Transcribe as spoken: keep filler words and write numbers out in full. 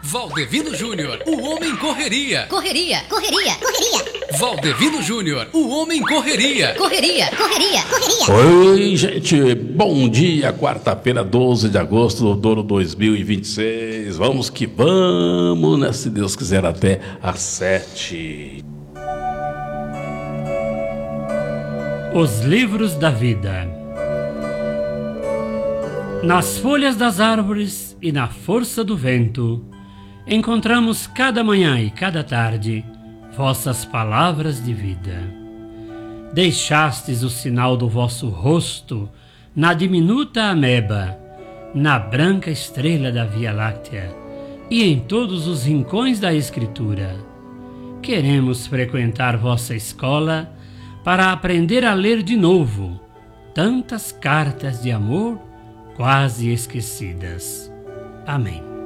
Valdevino Júnior, o homem correria. Correria, correria, correria. Valdevino Júnior, o homem correria. Correria, correria, correria. Oi, gente, bom dia, quarta-feira, doze de agosto do ano dois mil e vinte e seis. Vamos que vamos, né? Se Deus quiser, até às sete. Os livros da vida. Nas folhas das árvores e na força do vento, encontramos cada manhã e cada tarde vossas palavras de vida. Deixastes o sinal do vosso rosto na diminuta ameba, na branca estrela da Via Láctea e em todos os rincões da Escritura. Queremos frequentar vossa escola para aprender a ler de novo tantas cartas de amor quase esquecidas. Amém.